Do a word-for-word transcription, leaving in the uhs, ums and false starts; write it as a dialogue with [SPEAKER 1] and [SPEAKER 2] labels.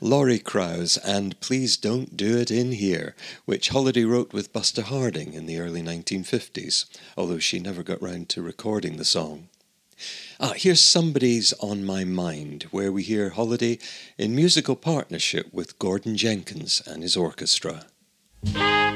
[SPEAKER 1] Laurie Krause and Please Don't Do It In Here, which Holiday wrote with Buster Harding in the early nineteen fifties, although she never got round to recording the song. Ah, here's Somebody's on My Mind, where we hear Holiday in musical partnership with Gordon Jenkins and his orchestra.